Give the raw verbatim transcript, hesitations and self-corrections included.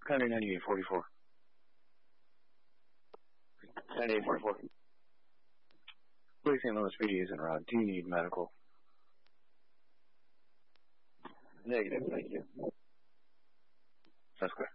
Commander ninety-eight forty-four. ninety-eight forty-four. Please Saint Louis P D is en route. Do you need medical? Negative, thank you. That's clear.